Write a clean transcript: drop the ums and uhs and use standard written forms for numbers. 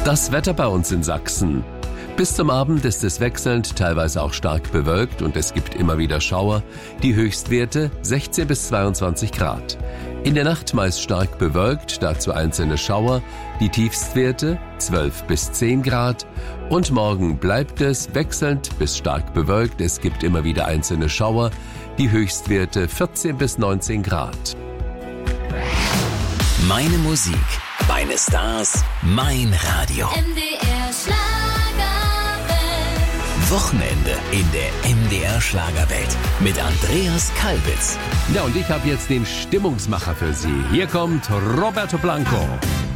Das Wetter bei uns in Sachsen. Bis zum Abend ist es wechselnd, teilweise auch stark bewölkt und es gibt immer wieder Schauer. Die Höchstwerte 16 bis 22 Grad. In der Nacht meist stark bewölkt, dazu einzelne Schauer. Die Tiefstwerte 12 bis 10 Grad. Und morgen bleibt es wechselnd bis stark bewölkt. Es gibt immer wieder einzelne Schauer. Die Höchstwerte 14 bis 19 Grad. Meine Musik, meine Stars, mein Radio. MDR Schlagerwelt. Wochenende in der MDR Schlagerwelt mit Andreas Kalbitz. Ja, und ich habe jetzt den Stimmungsmacher für Sie. Hier kommt Roberto Blanco.